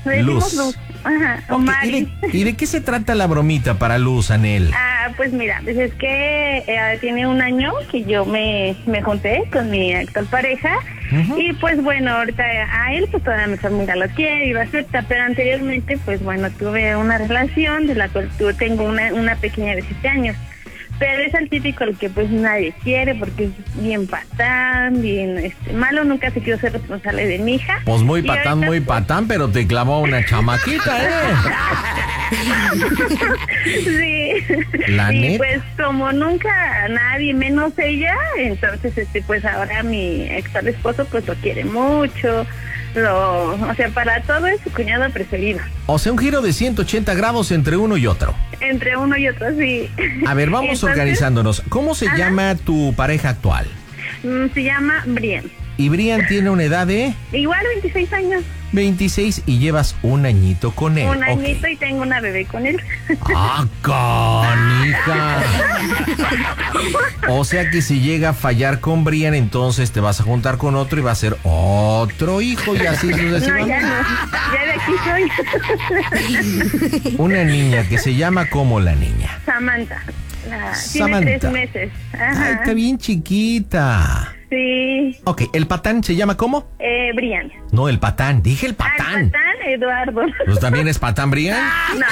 Le decimos Luz. Ajá, o Mari. ¿Y de qué se trata la bromita para Luz, Anel? Pues mira, pues es que tiene un año que yo me junté con mi actual pareja. Y pues bueno, ahorita a él pues todavía mi familia lo quiere y va a aceptar, pero anteriormente pues bueno, tuve una relación de la cual tengo una pequeña de 7 años. Pero es el típico al que pues nadie quiere porque es bien patán, bien malo, nunca se quiso ser responsable de mi hija. Pues muy patán, pero te clavó una chamaquita, Sí. ¿La y neta? pues como nunca nadie, menos ella, entonces pues ahora mi actual esposo pues lo quiere mucho. O sea, para todo es su cuñado preferido. O sea, un giro de 180 grados entre uno y otro. Entre uno y otro, sí. A ver, vamos entonces, organizándonos. ¿Cómo se llama tu pareja actual? Se llama Brian. ¿Y Brian tiene una edad de? Igual, 26 años. 26 y llevas un añito con él. Un añito y tengo una bebé con él. ¡Ah, canija! O sea que si llega a fallar con Brian, entonces te vas a juntar con otro y va a ser otro hijo y así sucesivamente. No, ya no. Ya de aquí soy. Una niña que se llama ¿cómo la niña? Samantha. Samantha. Tiene 3 meses. Ajá. Ay, está bien chiquita. Sí. Ok, ¿el patán se llama cómo? Brian. No, el patán, dije el patán. El patán, Eduardo. ¿Pues también es patán, Brian? No.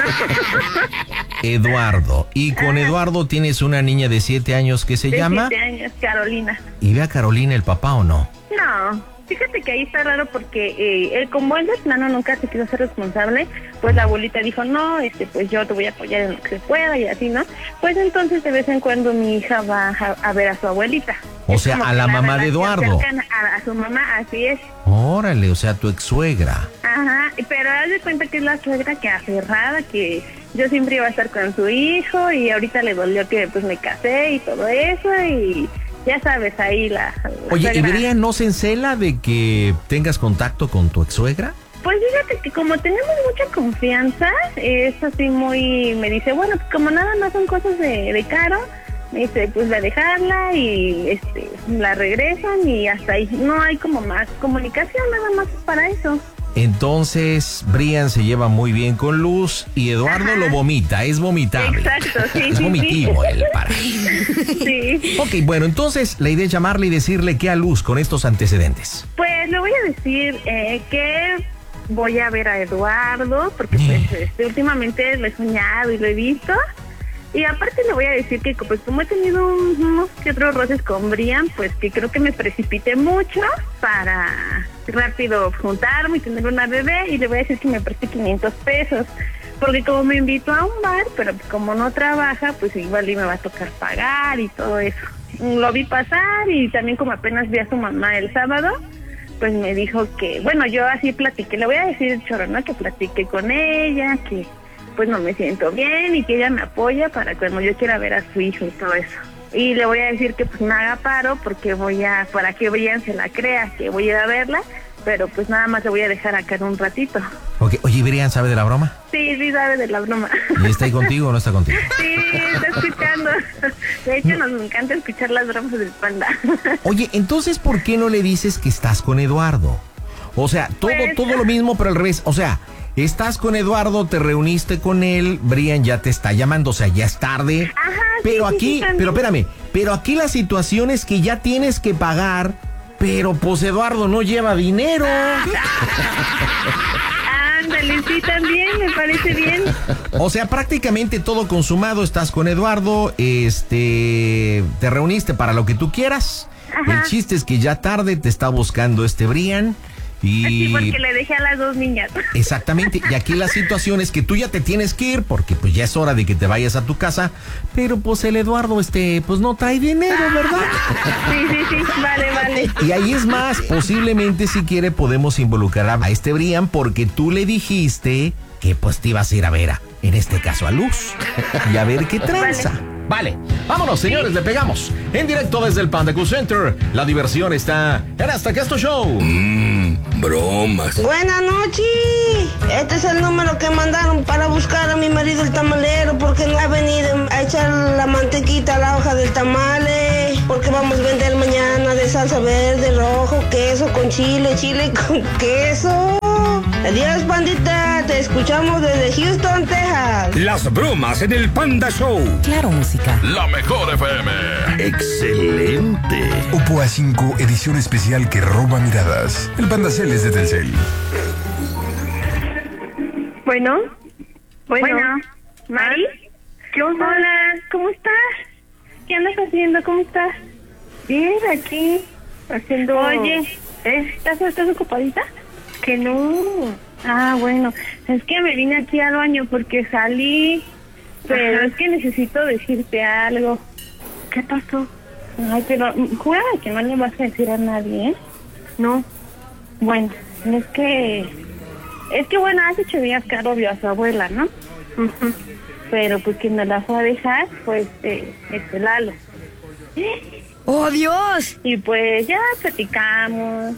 Eduardo. Y con Eduardo tienes una niña de 7 años que se llama... 7 años, Carolina. ¿Y ve a Carolina el papá o no? No. Fíjate que ahí está raro porque él, como él de plano nunca se quiso ser responsable, pues la abuelita dijo, no, pues yo te voy a apoyar en lo que se pueda y así, ¿no? Pues entonces de vez en cuando mi hija va a ver a su abuelita. O sea, a la mamá de Eduardo. A su mamá, así es. Órale, o sea, tu ex-suegra. Ajá, pero haz de cuenta que es la suegra que aferrada, que yo siempre iba a estar con su hijo y ahorita le dolió que pues me casé y todo eso y... Ya sabes, ahí la Oye, suegra. ¿y Brian no se encela de que tengas contacto con tu ex-suegra? Pues fíjate que como tenemos mucha confianza, es así muy... Me dice, bueno, pues como nada más son cosas de Caro, me dice, pues voy a dejarla y la regresan y hasta ahí. No hay como más comunicación, nada más para eso. Entonces, Brian se lleva muy bien con Luz y Eduardo lo vomita, es vomitable. Exacto, sí. Es vomitivo él, para. Sí. Ok, bueno, entonces la idea es llamarle y decirle qué a Luz con estos antecedentes. Pues le voy a decir que voy a ver a Eduardo, porque pues últimamente lo he soñado y lo he visto. Y aparte le voy a decir que pues como he tenido unos que otros roces con Brian, pues que creo que me precipité mucho para rápido juntarme y tener una bebé, y le voy a decir que me preste 500 pesos, porque como me invitó a un bar, pero pues como no trabaja, pues igual y me va a tocar pagar y todo eso. Lo vi pasar y también como apenas vi a su mamá el sábado, pues me dijo que, bueno, yo así platiqué, le voy a decir choro, ¿no? Que platiqué con ella, que pues no me siento bien y que ella me apoya para cuando yo quiera ver a su hijo y todo eso. Y le voy a decir que pues me haga paro porque para que Brian se la crea, que voy a ir a verla, pero pues nada más le voy a dejar acá en un ratito. Ok, oye, ¿Brian sabe de la broma? Sí, sabe de la broma. ¿Y está ahí contigo o no está contigo? Sí, está escuchando. De hecho, nos encanta escuchar las bromas del Panda. Oye, entonces, ¿por qué no le dices que estás con Eduardo? O sea, todo lo mismo, pero al revés. O sea, estás con Eduardo, te reuniste con él, Brian ya te está llamando, o sea, ya es tarde. Ajá, pero sí, aquí, sí, pero espérame, pero aquí la situación es que ya tienes que pagar, pero pues Eduardo no lleva dinero. Ándale, sí, también, me parece bien. O sea, prácticamente todo consumado, estás con Eduardo, te reuniste para lo que tú quieras. Ajá. El chiste es que ya tarde te está buscando Brian. Y... Sí, porque le dejé a las 2 niñas. Exactamente, y aquí la situación es que tú ya te tienes que ir porque pues ya es hora de que te vayas a tu casa, pero pues el Eduardo pues no trae dinero, ¿verdad? Sí, vale. Y ahí es más, posiblemente si quiere podemos involucrar a Brian porque tú le dijiste que pues te ibas a ir a ver en este caso a Luz, y a ver qué tranza. Vale, vámonos señores, le pegamos en directo desde el Panda Cool Center. La diversión está en Hasta Que Esto Show. Bromas. Buenas noches. Este es el número que mandaron para buscar a mi marido el tamalero, porque no ha venido a echar la mantequita a la hoja del tamale, porque vamos a vender mañana de salsa verde, rojo, queso con chile con queso. Adiós, pandita. Te escuchamos desde Houston, Texas. Las bromas en el Panda Show. Claro, música. La mejor FM. Excelente. Oppo A5 edición especial que roba miradas. El Pandacel es de Telcel. Bueno. Mari, ¿Qué onda? hola, ¿cómo estás? ¿Qué andas haciendo? ¿Cómo estás? Bien, aquí, haciendo... Oye, ¿estás ocupadita? Que no. Ah, bueno, es que me vine aquí al baño porque salí, pero Ajá. es que necesito decirte algo. ¿Qué pasó? Ay, pero jura que no le vas a decir a nadie, ¿eh? No. Bueno, es que bueno, hace 8 días Caro vio a su abuela, ¿no? Ujú. Pero pues quien me la fue a dejar fue Lalo. ¡Oh, Dios! Y pues ya platicando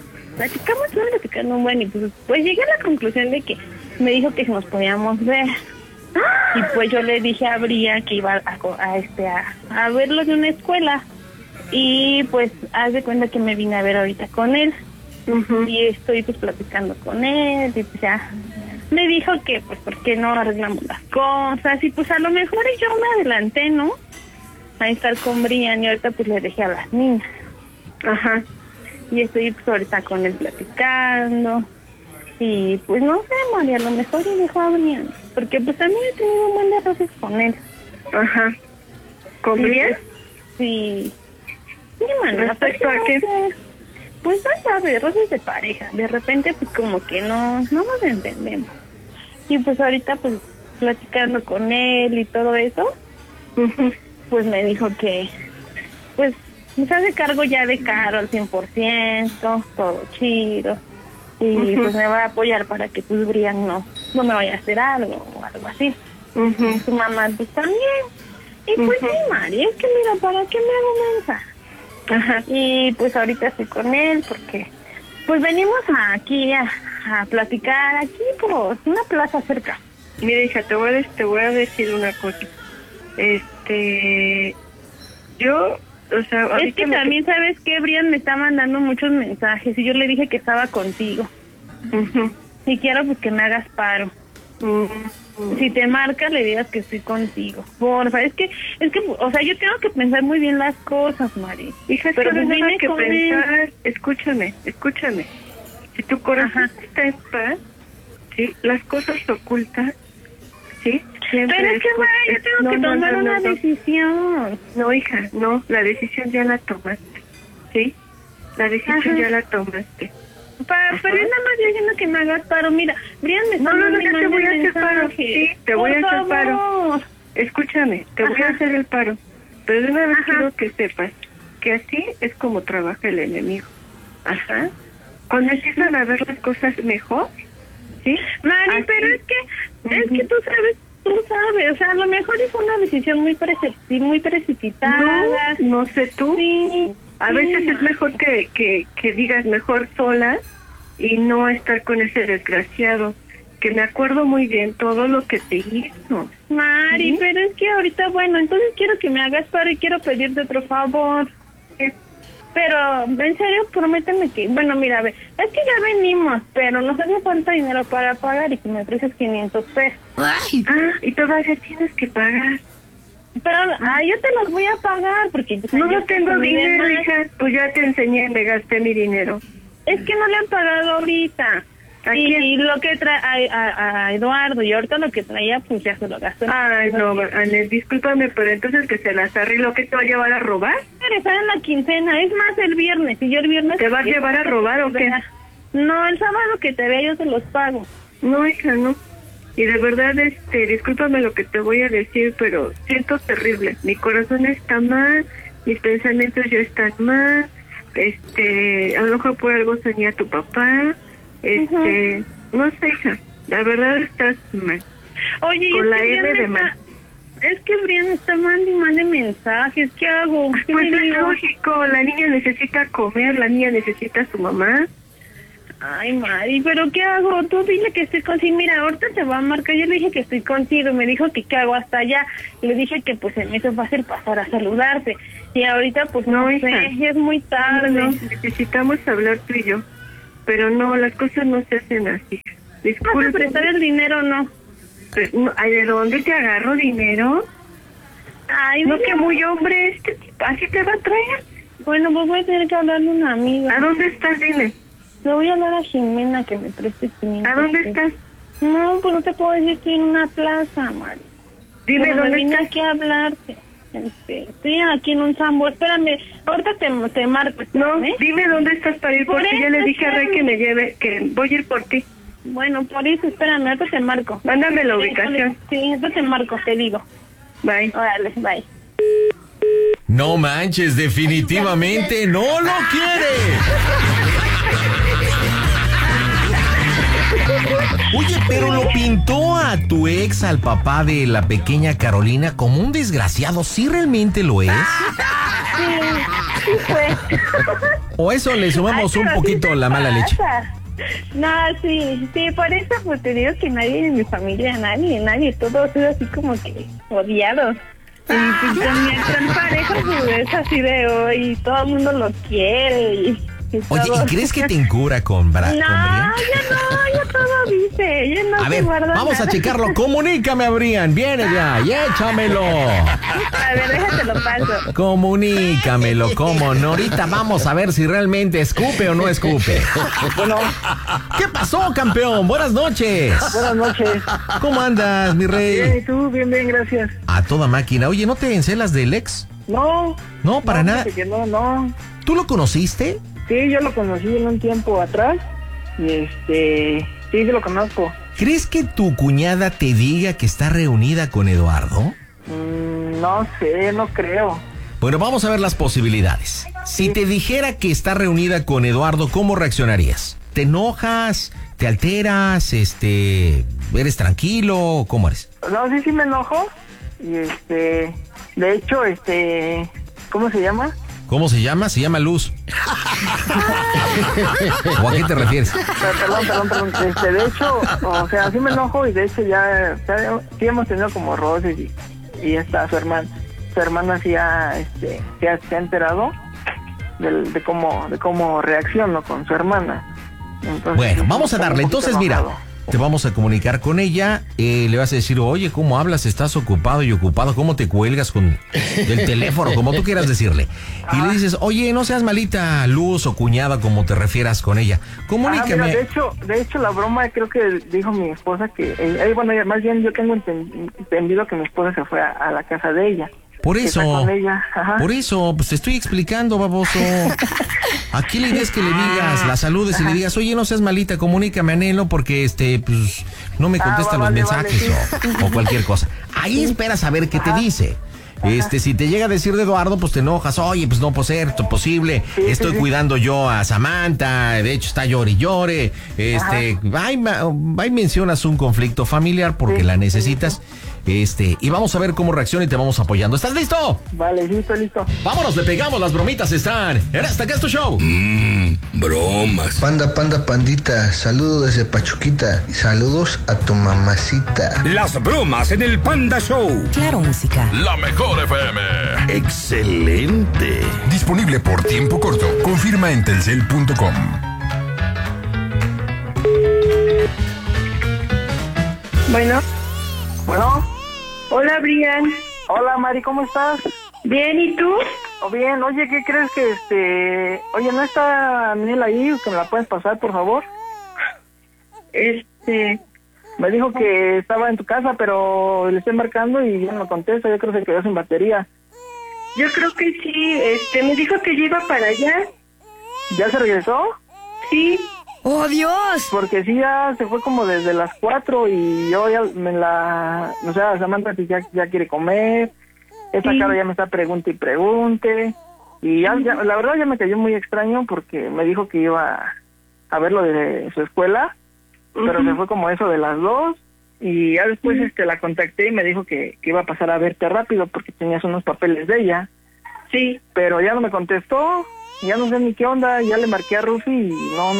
un buen, y pues llegué a la conclusión de que me dijo que si nos podíamos ver. Y pues yo le dije a Bria que iba a verlo de una escuela. Y pues haz de cuenta que me vine a ver ahorita con él. Ujú. Y estoy pues platicando con él, y pues ya me dijo que pues por qué no arreglamos las cosas, y pues a lo mejor yo me adelanté, ¿no? A estar con Brian, y ahorita pues le dejé a las niñas. Ajá. Y estoy pues ahorita con él platicando. Y pues no sé, María, a lo mejor le dejo a Brian, porque pues también he tenido un buen de roces con él. Ajá. ¿Con Sí, Brian? Sí. Sí, mana, ¿Respecto a qué? Pues ya sabes, roces de pareja. De repente pues como que no nos entendemos. Y pues ahorita pues platicando con él y todo eso, Ujú. pues me dijo que pues se hace cargo ya de Caro al 100%, todo chido. Y Ujú. pues me va a apoyar para que pues Brian no me vaya a hacer algo o algo así. Ujú. Y su mamá pues también. Y pues Ujú. sí, Mari, es que mira, ¿para qué me hago mensa? Ajá. Y pues ahorita estoy con él porque pues venimos aquí a platicar aquí por una plaza cerca. Mira, hija, te voy a decir una cosa. Yo, o sea, Es ahorita que también, ¿sabes qué? Brian me está mandando muchos mensajes y yo le dije que estaba contigo. Ujú. Y quiero pues que me hagas paro. Si te marca, le digas que estoy contigo. Porfa, es que, o sea, yo tengo que pensar muy bien las cosas, Mari. Hija, es pero que pues no hay nada vine que con pensar. él. Escúchame. Si tu corazón Ajá. está en paz, ¿sí? Las cosas ocultas, ¿sí? Siempre Pero es que, Mari, yo tengo que tomar una decisión. No, hija, no, la decisión ya la tomaste, ¿sí? La decisión Ajá. ya la tomaste. Pero es nada más diciendo que me hagas paro. Mira, Brian me está No, ya te mandando voy a hacer mensajes. paro, sí, te voy a Por hacer paro. favor. Escúchame, te voy a Ajá. hacer el paro, pero de una vez Ajá. quiero que sepas que así es como trabaja el enemigo. Ajá. Cuando empiezan a ver las cosas mejor, ¿sí? Mari, Así. pero es que tú sabes, o sea, a lo mejor es una decisión muy precipitada. No sé tú. Sí. A sí, veces es Mari. mejor que digas mejor sola y no estar con ese desgraciado, que me acuerdo muy bien todo lo que te hizo. Mari, ¿Sí? pero es que ahorita, bueno, entonces quiero que me hagas paro y quiero pedirte otro favor. Pero, en serio, prométeme que... Bueno, mira, a ver, es que ya venimos, pero nos hace falta dinero para pagar y que me ofreces 500 pesos. ¡Ay! Ah, y todavía tienes que pagar. Pero, yo te los voy a pagar porque... No, yo no tengo mi dinero, demás- hija. Pues ya te enseñé, me gasté mi dinero. Es que no le han pagado ahorita. ¿A Y quién? lo que trae a Eduardo, y ahorita lo que traía, pues ya se lo gastó. Ay, no, Anel, discúlpame, pero entonces que se las arregló, ¿que te va a llevar a robar? Regresar en la quincena, es más el viernes, y yo el viernes... ¿Te vas a llevar a robar o qué? No, el sábado que te vea yo se los pago. No, hija, no. Y de verdad, discúlpame lo que te voy a decir, pero siento terrible. Mi corazón está mal, mis pensamientos ya están mal. A lo mejor por algo soñé a tu papá. No sé, hija. La verdad estás mal. Oye, Con es la que M Brian de está- mal. Es que Brian está mandando mensajes, ¿qué hago? ¿Qué Pues le es digo? lógico, la niña necesita comer, la niña necesita a su mamá. Ay, Mari, ¿pero qué hago? Tú dile que estoy contigo. Mira, ahorita te va a marcar. Yo le dije que estoy contigo. Me dijo que qué hago hasta allá. Y le dije que pues se me hizo fácil pasar a saludarte. Y ahorita pues no hija. sé, ya es muy tarde. No, necesitamos hablar tú y yo. Pero no, las cosas no se hacen así. ¿Vas a prestar el dinero o no? Ay, ¿de dónde te agarro dinero? Ay, No, que muy hombre, ¿así te va a traer? Bueno, pues voy a tener que hablarle a una amiga. ¿A dónde estás? Dile. Le voy a hablar a Jimena que me preste 500. ¿A dónde estás? No, pues no te puedo decir, estoy en una plaza, Mari. Dime Bueno, dónde vine estás. aquí a hablarte. Estoy aquí en un sambo. Espérame, ahorita te marco. No, ¿eh? dime dónde estás para ir, Por porque ya eso, le dije a Rey espérame. que me lleve, que voy a ir por ti. Bueno, por eso, espérame, ahorita te marco. Mándame la ubicación. Sí, ahorita te marco, te digo. Bye. Órale, bye. No manches, definitivamente no lo quiere. Oye, pero lo pintó a tu ex, al papá de la pequeña Carolina, como un desgraciado. ¿Sí realmente lo es? Sí fue. ¿O eso le sumamos Ay, un pero poquito sí te la mala leche? pasa. No, sí, por eso pues te digo que nadie de mi familia, nadie, todos son así como que odiados. Y pues con mi actual pareja pues es así de hoy, todo el mundo lo quiere y Oye, todo. ¿y crees que te encura con No, Brian? ya todo dice, ya no A se ver, guarda vamos a nada. checarlo. Comunícame a Brian. Viene ya y échamelo. A ver, déjate lo paso. Comunícamelo, ¿cómo no? Ahorita vamos a ver si realmente escupe o no escupe. Bueno, ¿Qué pasó, campeón? Buenas noches. buenas noches. ¿Cómo andas, mi Bien, rey? ¿y tú? Bien, gracias. A toda máquina. Oye, ¿no te encelas del ex? No. No, para nada. fíjate que no. ¿Tú lo conociste? Sí, yo lo conocí en un tiempo atrás. Y sí lo conozco. ¿Crees que tu cuñada te diga que está reunida con Eduardo? No sé, no creo. Bueno, vamos a ver las posibilidades. Si te dijera que está reunida con Eduardo, ¿cómo reaccionarías? ¿Te enojas? ¿Te alteras? ¿Eres tranquilo? ¿Cómo eres? No, sí me enojo. Y de hecho, ¿cómo se llama? ¿Cómo se llama? Se llama Luz. ¿O a qué te refieres? Perdón. De hecho, o sea, sí me enojo y de hecho ya sí hemos tenido como roces y esta su hermana sí se ha enterado de cómo reacciono con su hermana. Entonces, Bueno, sí, vamos a estoy darle. un poquito Entonces, mira, enojado. te vamos a comunicar con ella. Le vas a decir, oye, ¿cómo hablas? ¿Estás ocupado y ocupado? ¿Cómo te cuelgas del teléfono? Como tú quieras decirle. Y le dices, oye, no seas malita, Luz o cuñada, como te refieras con ella. Comunícame. Mira, de hecho la broma creo que dijo mi esposa que bueno, más bien yo tengo entendido que mi esposa se fue a la casa de ella. Por Que está eso, con ella. Ajá. por eso, pues te estoy explicando, baboso. Aquí la idea es que le digas, la saludes y le digas, oye, no seas malita, comunícame, anhelo, porque pues no me contesta los vale, mensajes sí. o cualquier cosa. Ahí esperas a ver qué te dice. Si te llega a decir de Eduardo, pues te enojas. Oye, pues no puede ser posible. Sí, Estoy sí. cuidando yo a Samantha. De hecho, está llore y llore. Ahí mencionas un conflicto familiar porque Sí, la necesitas. Y vamos a ver cómo reacciona y te vamos apoyando. ¿Estás listo? Vale, sí, estoy listo. Vámonos, le pegamos, las bromitas están en esta que es tu show. Bromas. Panda, pandita, saludos desde Pachuquita y saludos a tu mamacita. Las bromas en el Panda Show. Claro, música. La mejor FM. Excelente. Disponible por tiempo corto. Confirma en telcel.com. Bueno, hola, Brian. Hola, Mari, ¿cómo estás? Bien, ¿y tú? Bien, oye, ¿qué crees que oye, no está Daniel ahí? ¿Que me la puedes pasar, por favor? Me dijo que estaba en tu casa, pero le estoy marcando y ya no contesta. Yo creo que se quedó sin batería. Yo creo que sí, me dijo que yo iba para allá. ¿Ya se regresó? Sí. ¡Oh, Dios! Porque sí, ya se fue como desde las 4 y yo ya o sea, Samantha ya quiere comer. Esta Sí. cara ya me está pregunte y pregunte. Y ya, la verdad ya me cayó muy extraño porque me dijo que iba a ver lo de su escuela, pero se fue como eso de las 2. Y ya después la contacté y me dijo que iba a pasar a verte rápido porque tenías unos papeles de ella. Sí. Pero ya no me contestó, ya no sé ni qué onda, ya le marqué a Rufi y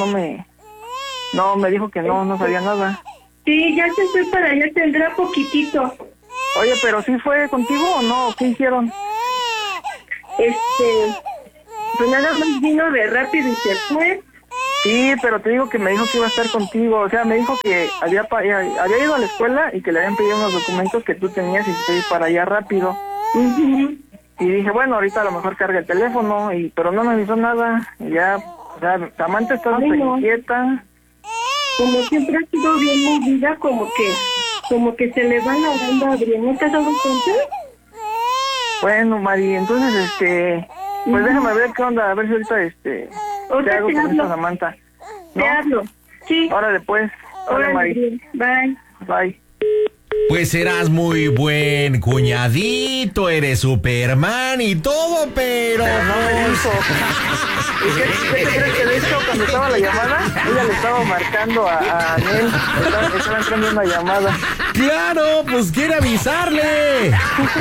no me dijo que no sabía nada. Sí, ya se fue para allá, tendrá poquitito. Oye, pero ¿sí fue contigo o no? ¿Qué hicieron? Pues nada más vino de rápido y se fue. Sí, pero te digo que me dijo que iba a estar contigo. O sea, me dijo que había ido a la escuela y que le habían pedido unos documentos que tú tenías y que ir para allá rápido. Y dije, bueno, ahorita a lo mejor carga el teléfono, pero no me avisó nada. Y ya, o sea, Samantha está súper inquieta. Como siempre ha sido bien movida, como que se le va la onda a Adrián. ¿No te has dado cuenta? Bueno, Mari, entonces, pues déjame ver qué onda, a ver si ahorita, Ahorita te hago te con hablo. esta Samantha. Te hablo. Sí. Órale, pues. Órale, Mari. Bye. Bye. Pues serás muy buen cuñadito, eres Superman y todo, pero... No me dijo. ¿Y qué crees que de hecho cuando estaba la llamada, ella le estaba marcando a Anel, estaba entrando una llamada. ¡Claro! Pues quiere avisarle.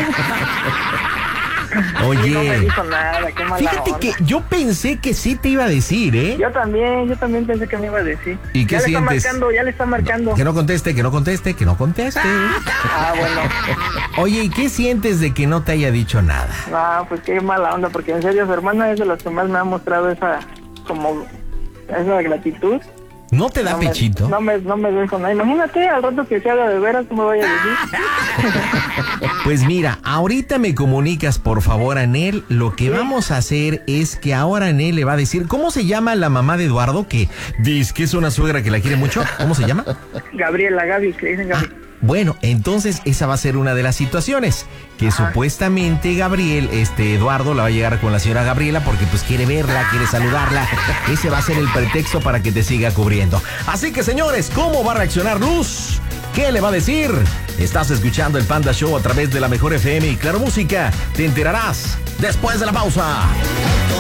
Oye, Y no me dijo nada, qué mala fíjate onda. que yo pensé que sí te iba a decir, ¿eh? Yo también pensé que me iba a decir. ¿Y qué sientes? Ya le está marcando. Que no conteste, que no conteste, que no conteste. Ah, bueno. Oye, ¿y qué sientes de que no te haya dicho nada? No, pues qué mala onda, porque en serio su hermana es de las que más me ha mostrado esa gratitud. ¿No te da pechito? No me dejo nada. Imagínate al rato que se haga de veras, ¿cómo voy a decir? Pues mira, ahorita me comunicas por favor a Anel. Lo que vamos a hacer es que ahora Anel le va a decir, ¿cómo se llama la mamá de Eduardo? Que dice que es una suegra que la quiere mucho. ¿Cómo se llama? Gaby, que le dicen Gaby. Bueno, entonces esa va a ser una de las situaciones que supuestamente Eduardo la va a llegar con la señora Gabriela porque pues quiere verla, quiere saludarla. Ese va a ser el pretexto para que te siga cubriendo. Así que señores, ¿cómo va a reaccionar Luz? ¿Qué le va a decir? Estás escuchando el Panda Show a través de la Mejor FM y Claro Música. Te enterarás después de la pausa.